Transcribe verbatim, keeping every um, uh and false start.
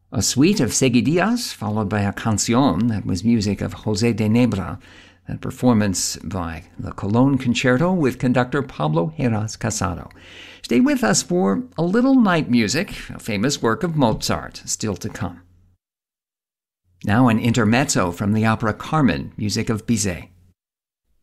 A suite of seguidillas, followed by a canción that was music of José de Nebra, and performance by the Cologne Concerto with conductor Pablo Heras Casado. Stay with us for a little night music, a famous work of Mozart, still to come. Now an intermezzo from the opera Carmen, music of Bizet.